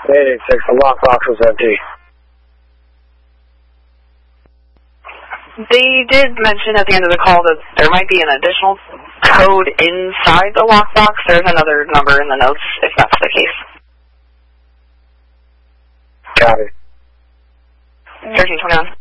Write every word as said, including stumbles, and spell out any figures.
eight eight six, the lockbox was empty. They did mention at the end of the call that there might be an additional code inside the lockbox. There's another number in the notes if that's the case. Got it. thirteen twenty-one.